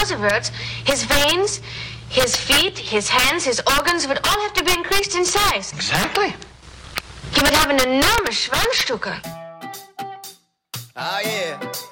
Roosevelt's, his veins, his feet, his hands, his organs would all have to be increased in size. Exactly. He would have an enormous Schwanzstücke. Oh, yeah.